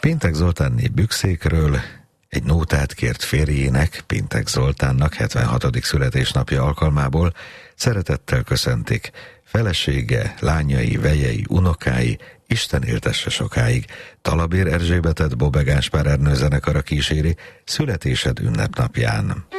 Pintek Zoltánné Bükszékről egy nótát kért férjének, Pintek Zoltánnak 76. születésnapja alkalmából szeretettel köszöntik felesége, lányai, vejei, unokái, Isten éltesse sokáig. Talabér Erzsébetet Bobbe Gáspár Ernő zenekara kíséri születésed ünnepnapján.